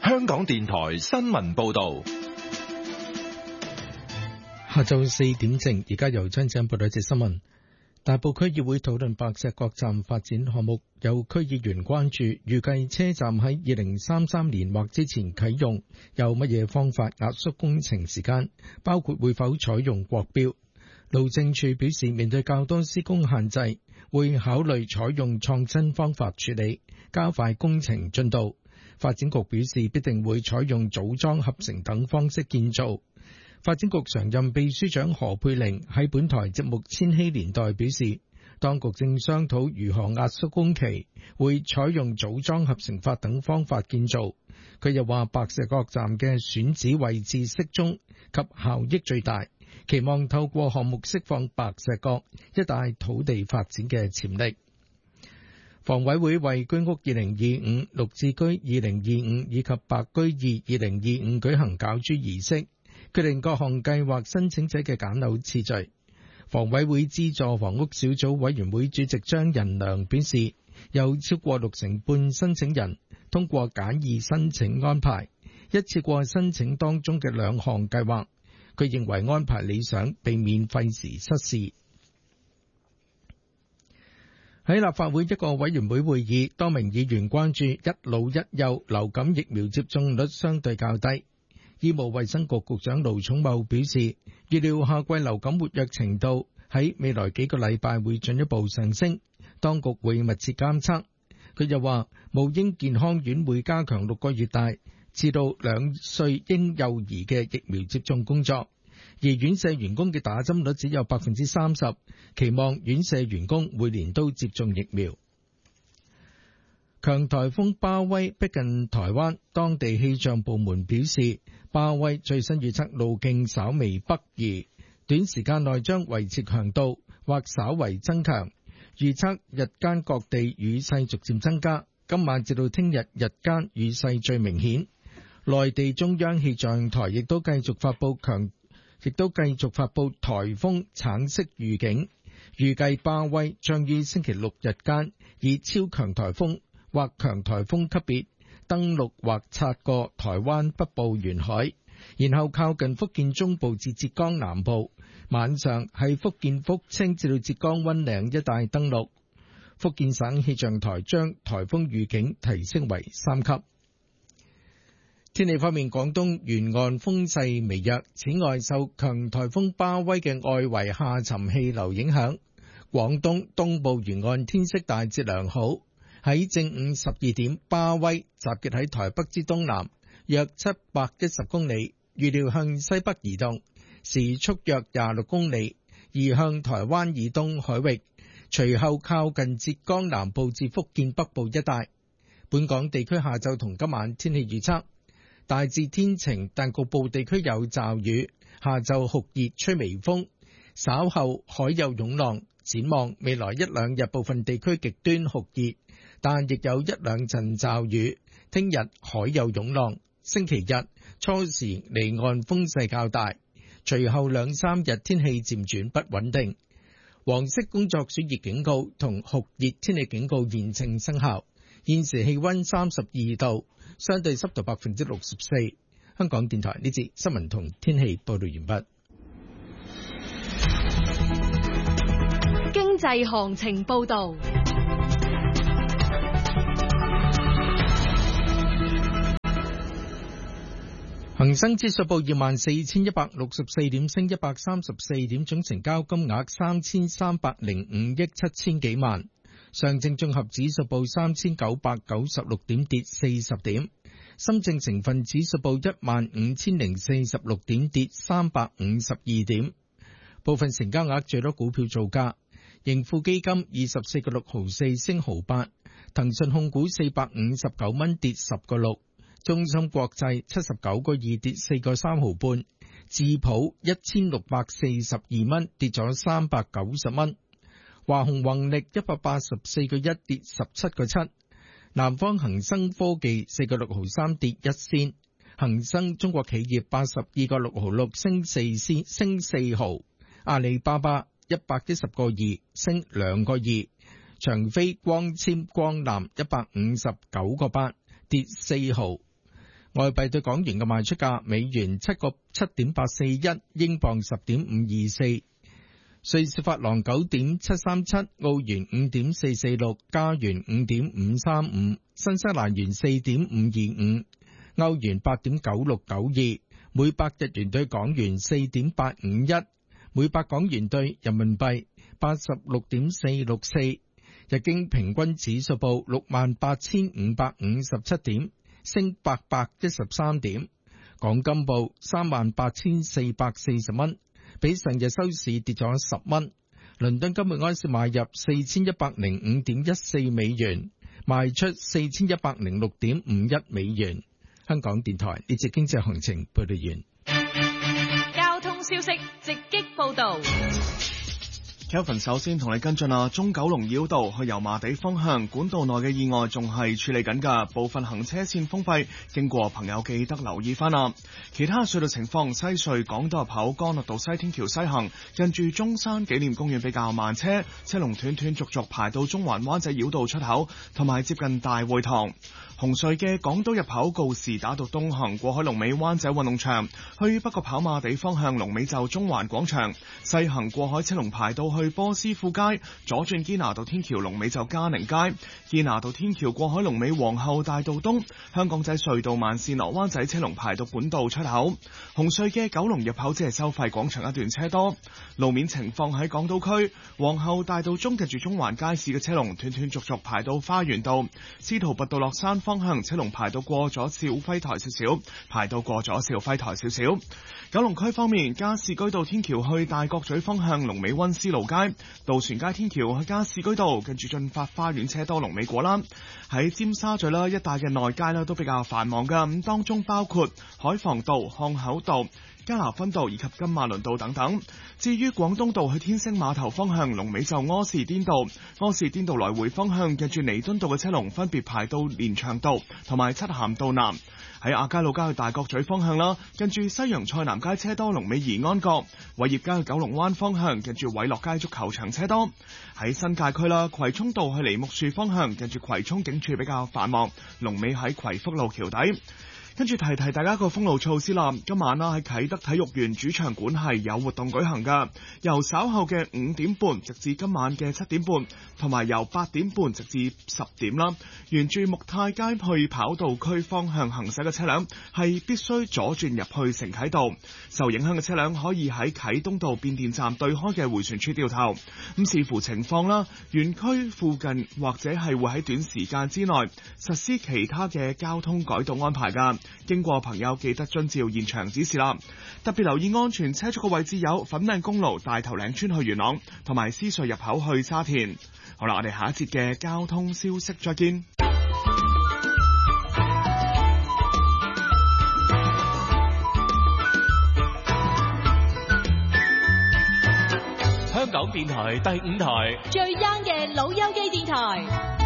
香港電台新聞報道。 下晝4點正，而家由張子欣報道一節新聞。大埔區議會討論白石角站發展項目，有區議員關注，預計車站喺2033年或之前啟用，有乜嘢方法壓縮工程時間，包括會否採用國標。路政署表示，面對較多施工限制，會考慮採用創新方法處理，加快工程進度。發展局表示，必定會採用組裝合成等方式建造。發展局常任秘書長何佩玲喺本台節目《千禧年代》表示，當局正商討如何壓縮工期，會採用組裝合成法等方法建造。佢又話，白石角站嘅選址位置適中及效益最大，期望透過項目釋放白石角一帶土地發展嘅潛力。房委會為居屋2025、綠置居2025以及白居二2025舉行攪珠儀式，決定各項計劃申請者嘅揀樓次序。房委會資助房屋小組委員會主席張仁良表示，有超過60%半申請人通過簡易申請安排，一次過申請當中嘅兩項計劃，佢認為安排理想，避免費時失事。喺立法會一個委員會會議，多名議員關注一老一幼流感疫苗接種率相對較低。醫務衛生局局長盧寵茂表示，預料夏季流感活躍程度喺未來幾個禮拜會進一步上升，當局會密切監測。佢又話，母嬰健康院會加強6個月大至到2歲嬰幼兒嘅疫苗接種工作，而院舍員工嘅打針率只有 30%， 期望院舍員工每年都接種疫苗。強颱風巴威逼近台灣，當地氣象部門表示，巴威最新預測路徑稍微北移，短時間內將維持強度或稍為增強。預測日間各地雨勢逐漸增加，今晚至到聽日日間雨勢最明顯。內地中央氣象台亦都繼續發布颱風橙色預警，預計巴威將於星期六日間以超強颱風或強颱風級別登陸或擦過台灣北部沿海，然後靠近福建中部至浙江南部，晚上喺福建福清至到浙江溫嶺一帶登陸。福建省氣象台將颱風預警提升為3級。天氣方面，廣東沿岸風勢微弱，此外受強颱風巴威嘅外圍下沉氣流影響，廣東東部沿岸天色大致良好。喺正午12點，巴威集結喺台北之東南約710公里，預料向西北移動，時速約26公里，移向台灣以東海域，隨後靠近浙江南部至福建北部一帶。本港地區下晝同今晚天氣預測，大致天晴，但局部地區有驟雨，下晝酷熱，吹微風，稍後海有湧浪。展望未來1、2日部分地區極端酷熱，但亦有1、2陣驟雨。聽日海有湧浪，星期日初時離岸風勢較大，隨後2、3日天氣漸轉不穩定。黃色工作暑熱警告同酷熱天氣警告現正生效。現時氣溫32度，相對濕度64%。香港電台呢節新聞同天氣報道完畢。 經濟行情報道。 恒生指數報24,164點，升134點，總成交金額3,305億7000幾萬。上證綜合指數報3,996點，跌40點。深證成分指數報15,046點，跌352點。部分成交額最多股票造價：盈富基金24個6毫4升毫8，騰訊控股459蚊跌10個6，中芯國際79個2跌4個3毫半，智普1642蚊跌咗390蚊，華虹宏力184個1跌17個7，南方恒生科技4個6毫3跌1仙，恒生中國企業82個6毫6升4毫，阿里巴巴110個2升2個2，長飛光纖光纜159個8跌4毫， 外幣對港元嘅賣出價：美元7.841，英鎊10.524，瑞士法郎9.737，澳元5.446，加元5.535，新西蘭元4.525，歐元8.9692，每百日元對港元4.851，每百港元對人民幣86.464，日經平均指數報68,557點，升813點。港金報38,440蚊，比上日收市跌咗10蚊。倫敦金每盎司買入4105.14美元，賣出4106.51美元。香港電台呢節經濟行情報道完。 交通消息直擊報道。 Kelvin 首先同你跟進中九龍繞道去油麻地方向管道內嘅意外仲係處理緊㗎，部分行車線封閉，經過朋友記得留意翻啦。其他隧道情況，西隧港島入口干諾道西天橋西行，近住中山紀念公園比較慢車龍斷斷續續排到中環灣仔繞道出口，同埋接近大會堂。紅隧嘅港島入口告士打道東行過海龍尾灣仔運動場，去北角跑馬地方向龍尾就中環廣場，西行過海車龍排到去波斯富街，左轉堅拿道天橋龍尾就嘉寧街，堅拿道天橋過海龍尾皇后大道東，香港仔隧道慢線落灣仔車龍排到管道出口。紅隧嘅九龍入口只係收費廣場一段車多。路面情況喺港島區皇后大道中近住中環街市嘅車龍斷斷續續排到花園道，司徒拔道落山方向車龍排到過咗兆輝台少少，排到過咗兆輝台少少。九龍區方面，加士居道天橋去大角咀方向龍尾溫思勞街，渡船街天橋去加士居道近住進發花園車多龍尾果欄。喺尖沙咀啦一帶嘅內街啦都比較繁忙噶，咁當中包括海防道、漢口道、加拿分道以及金馬倫道等等。至於廣東道去天星碼頭方向龍尾就柯士甸道，柯士甸道來回方向近住彌敦道嘅車龍分別排到連翔道同埋漆咸道南。喺亞皆老街去大角咀方向啦，近住西洋菜南街車多龍尾怡安閣，偉業街去九龍灣方向近住偉樂街足球場車多。喺新界區啦，葵涌道去梨木樹方向近住葵涌警署比較繁忙，龍尾喺葵福路橋底。跟住提大家個封路措施啦，今晚啦喺啟德體育園主場館係有活動舉行噶，由稍後嘅5點半直至今晚嘅7點半，同埋由8點半直至10點啦，沿住木泰街去跑道區方向行駛嘅車輛係必須左轉入去承啟道，受影響嘅車輛可以喺啟東道變電站對開嘅迴旋處掉頭。咁視乎情況啦，園區附近或者係會喺短時間之內實施其他嘅交通改道安排噶。經過朋友記得遵照現場指示啦，特別留意安全車速嘅位置有粉嶺公路大頭嶺村去元朗，同埋獅隧入口去沙田。好啦，我哋下一節嘅交通消息再見。 香港電台第5台最 young 嘅老友記電台。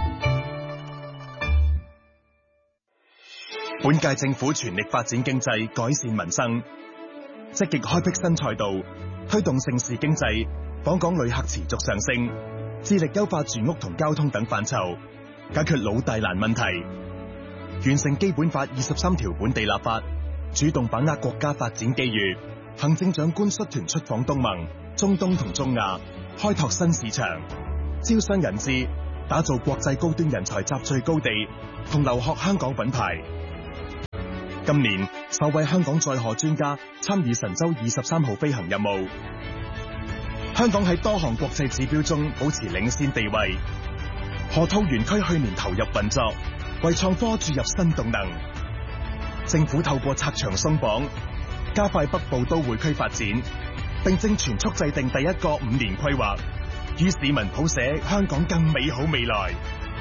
本屆政府全力發展經濟，改善民生，積極開闢新賽道，推動盛事經濟，訪港旅客持續上升，致力優化住屋同交通等範疇，解決老大難問題，完成基本法23條本地立法，主動把握國家發展機遇。行政長官率團出訪東盟、中東同中亞，開拓新市場，招商引資，打造國際高端人才集聚高地，同留學香港品牌。今年首位香港載荷專家參與神舟23號飛行任務，香港喺多項國際指標中保持領先地位。河套園區去年投入運作，為創科注入新動能。政府透過拆牆鬆綁，加快北部都會區發展，並正全速制定第一個5年規劃，與市民譜寫香港更美好未來。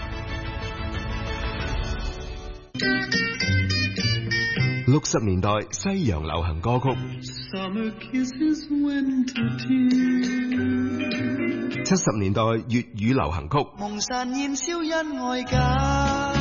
60年代西洋流行歌曲，70年代粵語流行曲， 蒙山燃燒因愛假，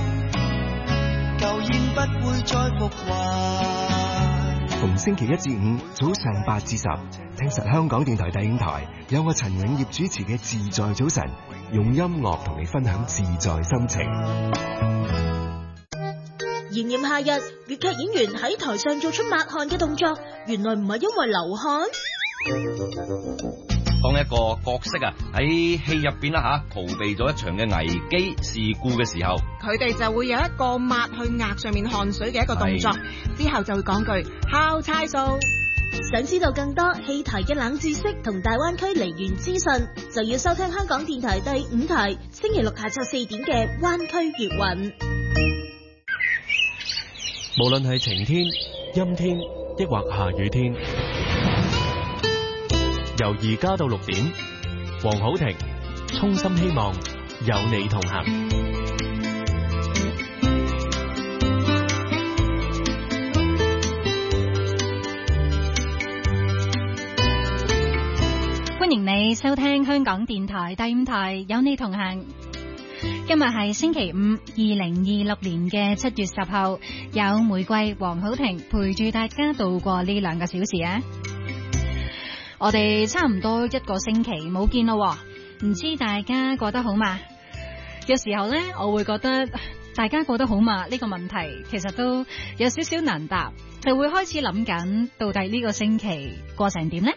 舊煙不會再復還。 逢星期1至5早上8至10，聽實香港電台第5台，有我陳永業主持嘅自在早晨，用音樂同你分享自在心情。 炎炎夏日，粵劇演員喺台上做出抹汗嘅動作，原來唔係因為流汗。 當一個角色喺戲入邊逃避咗一場嘅危機事故嘅時候， 佢哋就會有一個抹去額上面汗水嘅一個動作，之後就會講句敲差數。 想知道更多戲台嘅冷知識同大灣區梨園資訊，就要收聽香港電台第5台星期六下晝4點嘅灣區粵韻。 無論係晴天、陰天，抑或下雨天，由而家到6點，黃好婷衷心希望有你同行。 歡迎你收聽香港電台第5台有你同行。今日係星期5，2026年嘅7月10號，有玫瑰、黃好婷陪住大家度過呢2個小時啊！我哋差唔多1個星期冇見咯，唔知大家過得好嘛？有時候呢，我會覺得大家過得好嘛呢個問題其實都有少少難答，就會開始諗緊到底呢個星期過成點呢？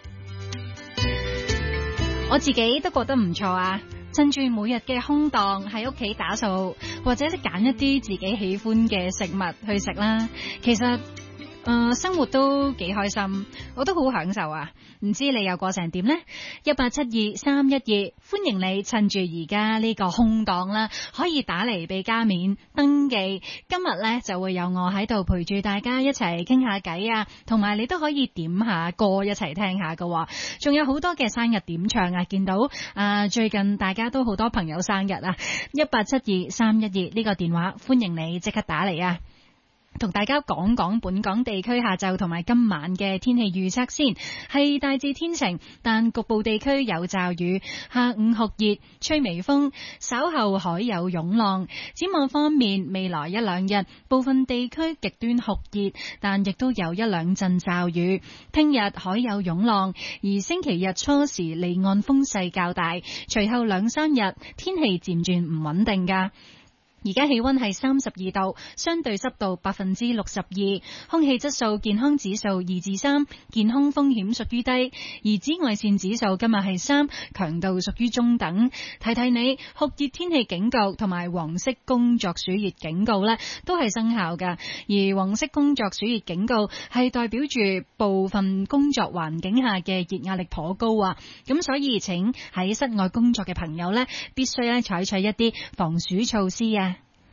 我自己都覺得唔錯啊！趁住每日嘅空檔喺屋企打掃，或者揀一啲自己喜歡嘅食物去食啦。其實生活都幾開心，我都好享受啊！唔知你又過成點呢？1872312，歡迎你趁住而家呢個空檔啦，可以打嚟俾加冕登記。今日呢就會有我喺度陪住大家一齊傾下偈啊，同埋你都可以點下歌一齊聽下㗎。仲有好多嘅生日點唱啊！見到最近大家都好多朋友生日啊！1872312呢個電話，歡迎你即刻打嚟啊！同大家講講本港地區下晝同埋今晚嘅天氣預測先，係大致天晴，但局部地區有驟雨，下午酷熱，吹微風，稍後海有湧浪。展望方面，未來1-2日部分地區極端酷熱，但亦都有1-2陣驟雨。聽日海有湧浪，而星期日初時離岸風勢較大，隨後2-3日天氣漸轉唔穩定㗎。而家氣溫係32度，相對濕度62%，空氣質素健康指數2至3，健康風險屬於低，而紫外線指數今日係3，強度屬於中等。提提你，酷熱天氣警告同埋黃色工作暑熱警告呢都係生效㗎，而黃色工作暑熱警告係代表住部分工作環境下嘅熱壓力頗高啊，咁所以請喺室外工作嘅朋友呢，必須咧採取一啲防暑措施啊。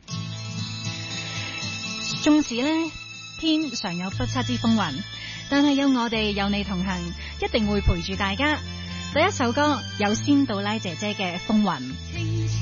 縱使呢天常有不測之風雲，但係有我哋有你同行，一定會陪住大家。第一首歌有仙杜拉姐姐嘅《風雲》。